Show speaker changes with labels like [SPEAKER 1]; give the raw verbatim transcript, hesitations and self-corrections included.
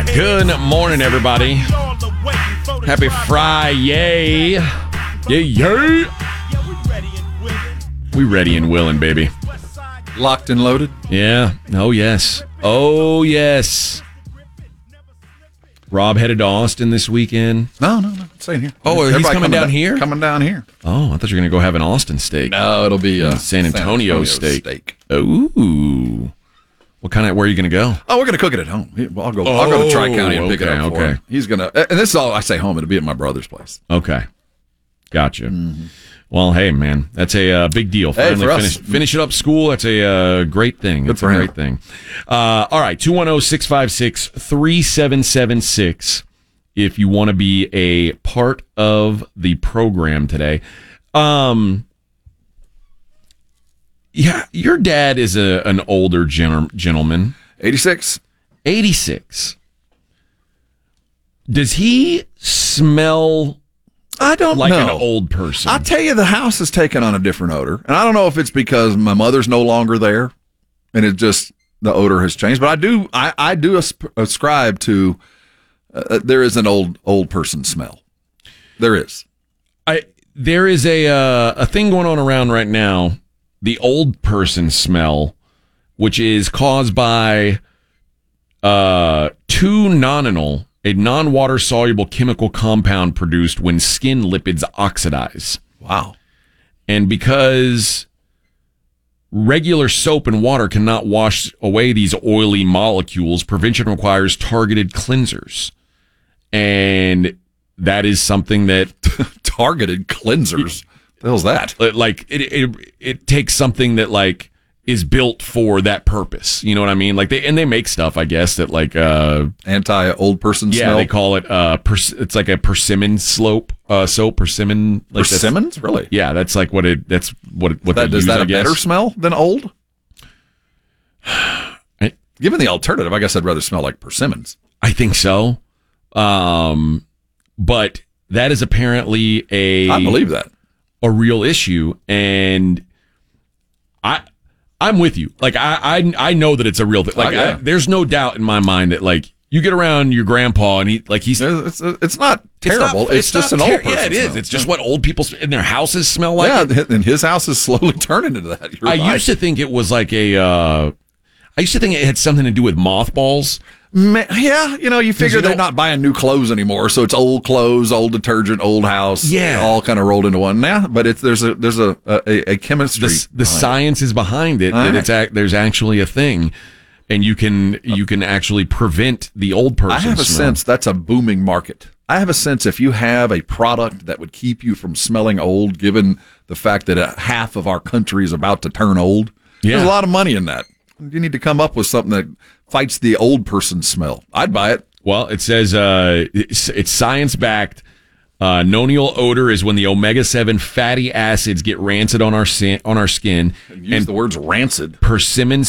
[SPEAKER 1] Good morning, everybody. Happy Friday. Yeah, yeah. We ready and willing, baby.
[SPEAKER 2] Locked and loaded?
[SPEAKER 1] Yeah. Oh, yes. Oh, yes. Rob headed to Austin this weekend.
[SPEAKER 2] No, no, no. Staying here.
[SPEAKER 1] Oh, he's
[SPEAKER 2] Everybody
[SPEAKER 1] coming down
[SPEAKER 2] da-
[SPEAKER 1] here?
[SPEAKER 2] Coming down here.
[SPEAKER 1] Oh, I thought you were going to go have an Austin steak.
[SPEAKER 2] No, it'll be uh,
[SPEAKER 1] San Antonio,
[SPEAKER 2] San Antonio
[SPEAKER 1] steak.
[SPEAKER 2] steak.
[SPEAKER 1] Ooh. What kind of, where are you going to go?
[SPEAKER 2] Oh, we're going to cook it at home. Well, I'll go I'll go to Tri-County and pick
[SPEAKER 1] okay,
[SPEAKER 2] it up for
[SPEAKER 1] okay.
[SPEAKER 2] him. He's going to, and this is all I say home. It'll be at my brother's place.
[SPEAKER 1] Okay. Gotcha.
[SPEAKER 2] Mm-hmm.
[SPEAKER 1] Well, hey, man, that's a uh, big deal.
[SPEAKER 2] Hey,
[SPEAKER 1] Finally
[SPEAKER 2] for us.
[SPEAKER 1] finish, finish it up school. That's a uh, great thing.
[SPEAKER 2] Good
[SPEAKER 1] That's
[SPEAKER 2] for
[SPEAKER 1] a
[SPEAKER 2] him.
[SPEAKER 1] great thing. Uh, all right, two one zero, six five six, three seven seven six if you want to be a part of the program today. Um, yeah, your dad is a, an older gen- gentleman.
[SPEAKER 2] eighty-six.
[SPEAKER 1] eighty-six. Does he smell
[SPEAKER 2] I don't
[SPEAKER 1] like
[SPEAKER 2] know.
[SPEAKER 1] an old person?
[SPEAKER 2] I tell you, the house has taken on a different odor. And I don't know if it's because my mother's no longer there and it just, the odor has changed. But I do, I, I do asp- ascribe to, uh, there is an old, old person smell. There is.
[SPEAKER 1] I there is a uh, a thing going on around right now, the old person smell, which is caused by uh, two nonenal, a non-water soluble chemical compound produced when skin lipids oxidize.
[SPEAKER 2] Wow.
[SPEAKER 1] And because regular soap and water cannot wash away these oily molecules, prevention requires targeted cleansers. And that is something that
[SPEAKER 2] Targeted cleansers. The hell's that?
[SPEAKER 1] like it, it it takes something that like is built for that purpose. You know what I mean? Like they and they make stuff, I guess, that like uh
[SPEAKER 2] Anti-old person
[SPEAKER 1] yeah,
[SPEAKER 2] smell?
[SPEAKER 1] they call it uh pers- it's like a persimmon slope uh soap, persimmon like that's-
[SPEAKER 2] Persimmons? Really?
[SPEAKER 1] Yeah, that's like what it that's what it, what
[SPEAKER 2] That,
[SPEAKER 1] they
[SPEAKER 2] is
[SPEAKER 1] use,
[SPEAKER 2] that
[SPEAKER 1] I
[SPEAKER 2] a
[SPEAKER 1] guess.
[SPEAKER 2] better smell than old?
[SPEAKER 1] I-
[SPEAKER 2] Given the alternative, I guess I'd rather smell like persimmons.
[SPEAKER 1] I think so. Um but that is apparently a
[SPEAKER 2] I believe that.
[SPEAKER 1] a real issue, and I I'm with you. Like I I, I know that it's a real thing. Like
[SPEAKER 2] Oh, yeah.
[SPEAKER 1] I, there's no doubt in my mind that like you get around your grandpa and he like he's
[SPEAKER 2] It's, it's, it's not
[SPEAKER 1] it's not-
[SPEAKER 2] terrible. It's, just
[SPEAKER 1] not
[SPEAKER 2] an
[SPEAKER 1] ter-
[SPEAKER 2] old person
[SPEAKER 1] Yeah, it is.
[SPEAKER 2] smell.
[SPEAKER 1] It's just what old people in their houses smell like.
[SPEAKER 2] Yeah, and his house is slowly turning into that. You're
[SPEAKER 1] I
[SPEAKER 2] right.
[SPEAKER 1] used to think it was like a. Uh, I used to think it had something to do with mothballs.
[SPEAKER 2] Ma- yeah, you know, you figure
[SPEAKER 1] you
[SPEAKER 2] they're
[SPEAKER 1] don't-
[SPEAKER 2] not buying new clothes anymore, so it's old clothes, old detergent, old house,
[SPEAKER 1] Yeah.
[SPEAKER 2] all kind of rolled into one. Now, but it's there's a there's a a, a chemistry.
[SPEAKER 1] The, the
[SPEAKER 2] behind it.
[SPEAKER 1] science is behind it.
[SPEAKER 2] All
[SPEAKER 1] That
[SPEAKER 2] right.
[SPEAKER 1] it's ac- there's actually a thing, and you can you can actually prevent the old person.
[SPEAKER 2] I have a
[SPEAKER 1] smell.
[SPEAKER 2] sense that's a booming market. I have a sense if you have a product that would keep you from smelling old, given the fact that uh, half of our country is about to turn old,
[SPEAKER 1] Yeah.
[SPEAKER 2] there's a lot of money in that. You need to come up with something that fights the old person smell. I'd buy it.
[SPEAKER 1] Well, it says uh, it's, it's science backed. Uh, nonial odor is when the omega seven fatty acids get rancid on our sin, on our skin,
[SPEAKER 2] Use the words rancid.
[SPEAKER 1] persimmon